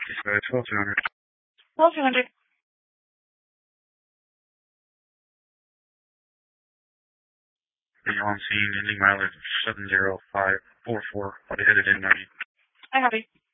Dispatch 12200. 12200. Are you on scene? Ending mileage 70544. Body headed in 90. I copy.